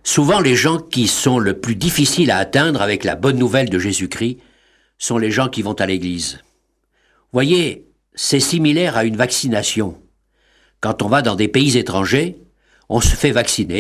Souvent, les gens qui sont le plus difficiles à atteindre avec la bonne nouvelle de Jésus-Christ sont les gens qui vont à l'église. Voyez, c'est similaire à une vaccination. Quand on va dans des pays étrangers, on se fait vacciner.